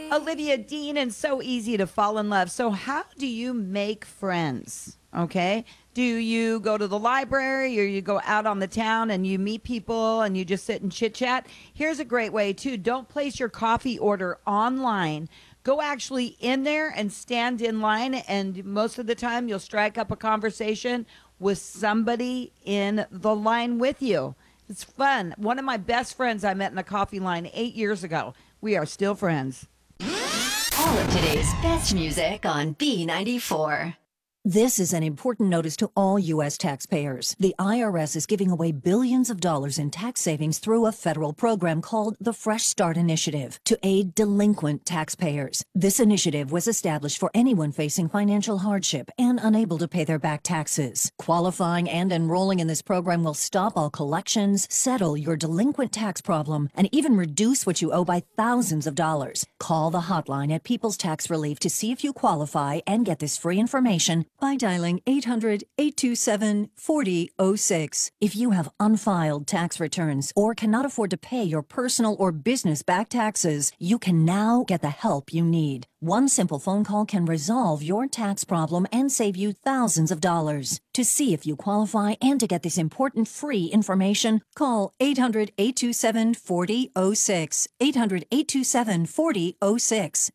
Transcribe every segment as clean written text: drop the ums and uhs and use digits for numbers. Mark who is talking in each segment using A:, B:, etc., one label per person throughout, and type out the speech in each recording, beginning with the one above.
A: Olivia Dean, and so easy to fall in love. So, how do you make friends? Okay. Do you go to the library or you go out on the town and you meet people and you just sit and chit chat? Here's a great way, too. Don't place your coffee order online. Go actually in there and stand in line. And most of the time, you'll strike up a conversation with somebody in the line with you. It's fun. One of my best friends I met in a coffee line 8 years ago. We are still friends.
B: All of today's best music on B94.
C: This is an important notice to all U.S. taxpayers. The IRS is giving away billions of dollars in tax savings through a federal program called the Fresh Start Initiative to aid delinquent taxpayers. This initiative was established for anyone facing financial hardship and unable to pay their back taxes. Qualifying and enrolling in this program will stop all collections, settle your delinquent tax problem, and even reduce what you owe by thousands of dollars. Call the hotline at People's Tax Relief to see if you qualify and get this free information by dialing 800-827-4006. If you have unfiled tax returns or cannot afford to pay your personal or business back taxes, you can now get the help you need. One simple phone call can resolve your tax problem and save you thousands of dollars. To see if you qualify and to get this important free information, call 800-827-4006. 800-827-4006.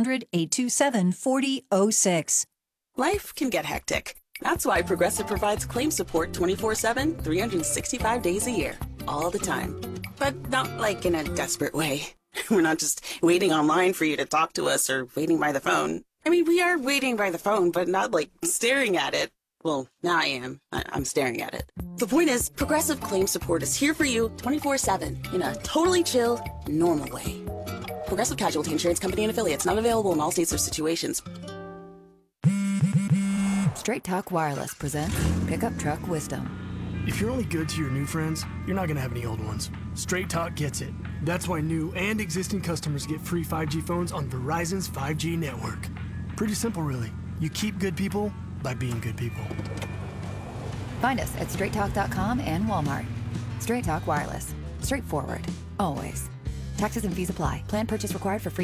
C: 800-827-4006.
D: Life can get hectic. That's why Progressive provides claim support 24/7, 365 days a year, all the time. But not like in a desperate way. We're not just waiting online for you to talk to us or waiting by the phone. I mean, we are waiting by the phone, but not like staring at it. Well, now I am. I'm staring at it. The point is, Progressive claim support is here for you 24/7 in a totally chill, normal way. Progressive Casualty Insurance Company and Affiliates, not available in all states or situations.
B: Straight Talk Wireless presents Pickup Truck Wisdom.
E: If you're only good to your new friends, you're not going to have any old ones. Straight Talk gets it. That's why new and existing customers get free 5G phones on Verizon's 5G network. Pretty simple, really. You keep good people by being good people.
B: Find us at straighttalk.com and Walmart. Straight Talk Wireless. Straightforward. Always. Taxes and fees apply. Plan purchase required for free